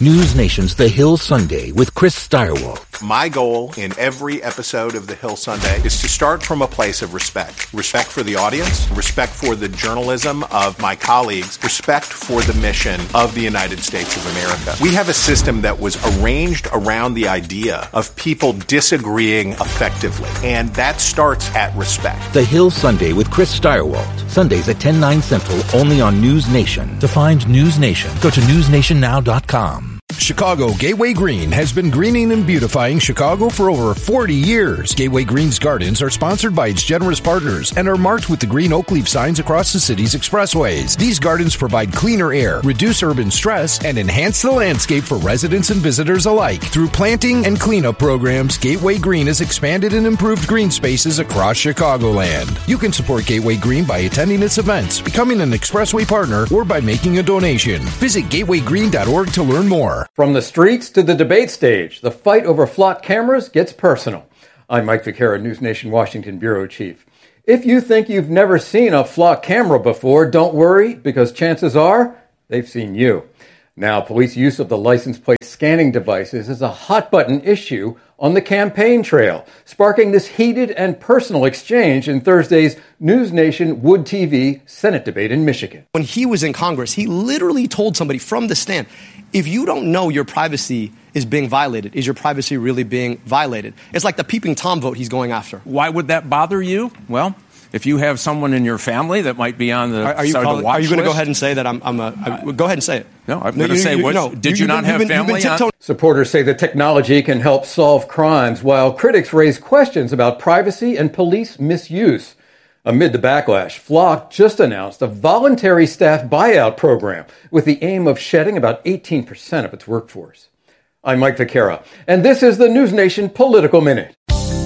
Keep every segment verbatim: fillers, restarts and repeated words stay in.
News Nation's The Hill Sunday with Chris Stirewalt. My goal in every episode of The Hill Sunday is to start from a place of respect. Respect for the audience, respect for the journalism of my colleagues, respect for the mission of the United States of America. We have a system that was arranged around the idea of people disagreeing effectively, and that starts at respect. The Hill Sunday with Chris Stirewalt. Sundays at ten, nine Central, only on News Nation. To find News Nation, go to news nation now dot com. Chicago Gateway Green has been greening and beautifying Chicago for over forty years. Gateway Green's gardens are sponsored by its generous partners and are marked with the green oak leaf signs across the city's expressways. These gardens provide cleaner air, reduce urban stress, and enhance the landscape for residents and visitors alike. Through planting and cleanup programs, Gateway Green has expanded and improved green spaces across Chicagoland. You can support Gateway Green by attending its events, becoming an expressway partner, or by making a donation. Visit gateway green dot org to learn more. From the streets to the debate stage, the fight over flock cameras gets personal. I'm Mike Vaquera, News Nation Washington Bureau Chief. If you think you've never seen a flock camera before, don't worry, because chances are they've seen you. Now, police use of the license plate scanning devices is a hot-button issue on the campaign trail, sparking this heated and personal exchange in Thursday's News Nation Wood T V Senate debate in Michigan. When he was in Congress, he literally told somebody from the stand, if you don't know your privacy is being violated, is your privacy really being violated? It's like the peeping Tom vote he's going after. Why would that bother you? Well, if you have someone in your family that might be on the are, are you start calling, of the watch Are you going to list? go ahead and say that I'm, I'm a... I, go ahead and say it. No, I'm no, going to say, you, what, no, did you, you not been, have been, family on? Supporters say the technology can help solve crimes, while critics raise questions about privacy and police misuse. Amid the backlash, Flock just announced a voluntary staff buyout program with the aim of shedding about eighteen percent of its workforce. I'm Mike Vaquera, and this is the News Nation Political Minute.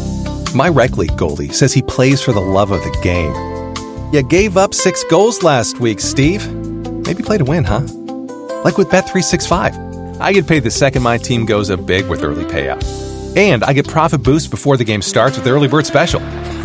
My rec league goalie says he plays for the love of the game. You gave up six goals last week, Steve. Maybe play to win, huh? Like with Bet three sixty-five. I get paid the second my team goes up big with early payout. And I get profit boost before the game starts with the early bird special.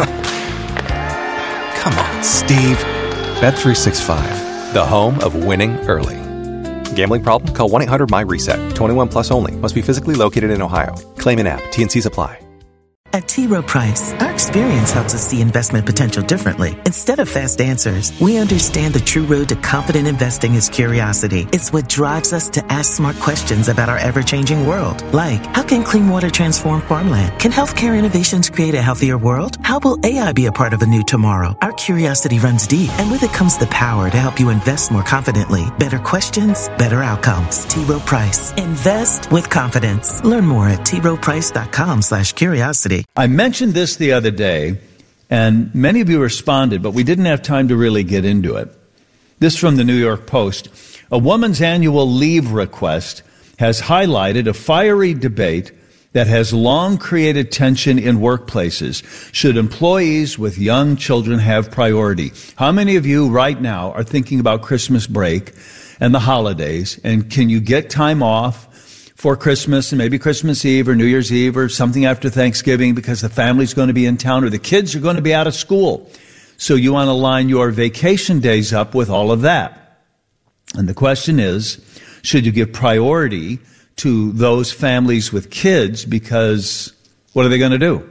Come on, Steve. Bet three sixty-five, the home of winning early. Gambling problem? Call one eight hundred M Y reset. twenty-one plus only. Must be physically located in Ohio. Claim in app. T and C's apply. At T. Rowe Price, our experience helps us see investment potential differently. Instead of fast answers, we understand the true road to confident investing is curiosity. It's what drives us to ask smart questions about our ever-changing world. Like, how can clean water transform farmland? Can healthcare innovations create a healthier world? How will A I be a part of a new tomorrow? Our curiosity runs deep, and with it comes the power to help you invest more confidently. Better questions, better outcomes. T. Rowe Price. Invest with confidence. Learn more at t rowe price dot com slash curiosity. I mentioned this the other day, and many of you responded, but we didn't have time to really get into it. This from the New York Post. A woman's annual leave request has highlighted a fiery debate that has long created tension in workplaces. Should employees with young children have priority? How many of you right now are thinking about Christmas break and the holidays, and can you get time off for Christmas and maybe Christmas Eve or New Year's Eve or something after Thanksgiving because the family's going to be in town or the kids are going to be out of school? So you want to line your vacation days up with all of that. And the question is, should you give priority to those families with kids, because what are they going to do?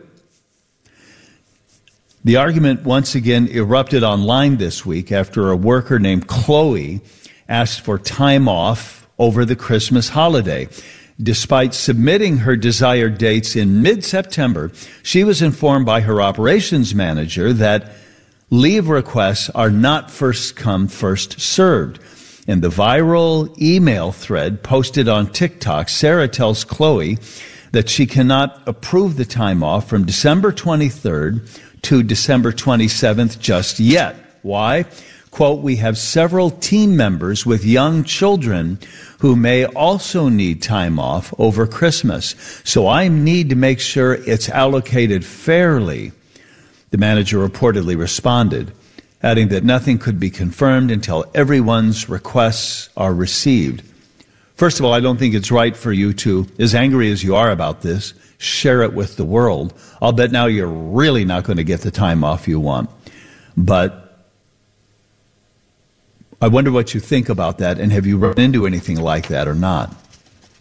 The argument once again erupted online this week after a worker named Chloe asked for time off over the Christmas holiday. Despite submitting her desired dates in mid-September, she was informed by her operations manager that leave requests are not first come, first served. In the viral email thread posted on TikTok, Sarah tells Chloe that she cannot approve the time off from December twenty-third to December twenty-seventh just yet. Why? Quote, we have several team members with young children who may also need time off over Christmas. So I need to make sure it's allocated fairly. The manager reportedly responded, adding that nothing could be confirmed until everyone's requests are received. First of all, I don't think it's right for you to, as angry as you are about this, share it with the world. I'll bet now you're really not going to get the time off you want. But I wonder what you think about that, and have you run into anything like that or not?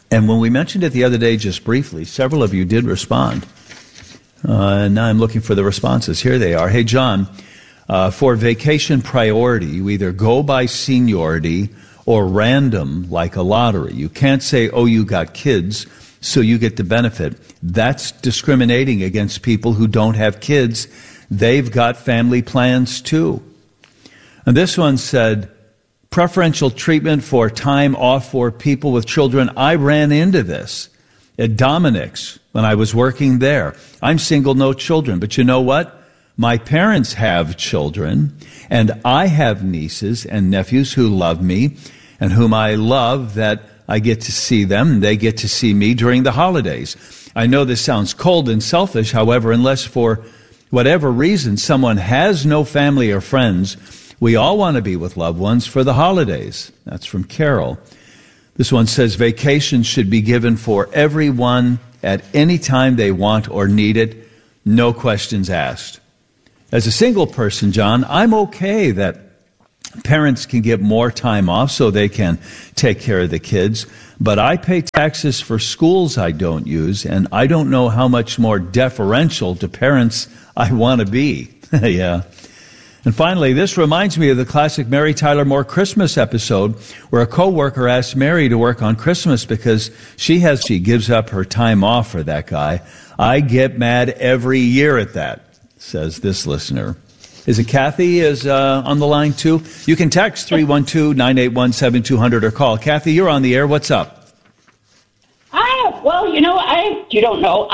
And when we mentioned it the other day just briefly, several of you did respond. Uh, and now I'm looking for the responses. Here they are. Hey, John, uh, for vacation priority, you either go by seniority or random like a lottery. You can't say, oh, you got kids, so you get the benefit. That's discriminating against people who don't have kids. They've got family plans too. And this one said, preferential treatment for time off for people with children. I ran into this at Dominic's when I was working there. I'm single, no children. But you know what? My parents have children, and I have nieces and nephews who love me and whom I love that I get to see them, and they get to see me during the holidays. I know this sounds cold and selfish, however, unless for whatever reason someone has no family or friends, we all want to be with loved ones for the holidays. That's from Carol. This one says vacation should be given for everyone at any time they want or need it, no questions asked. As a single person, John, I'm okay that parents can get more time off so they can take care of the kids, but I pay taxes for schools I don't use, and I don't know how much more deferential to parents I want to be. Yeah. And finally, this reminds me of the classic Mary Tyler Moore Christmas episode where a coworker asked Mary to work on Christmas because she has she gives up her time off for that guy. I get mad every year at that, says this listener. Is it Kathy is uh, on the line too? You can text three one two, nine eight one, seven two zero zero or call. Kathy, you're on the air. What's up? Hi. Well, you know, I you don't know.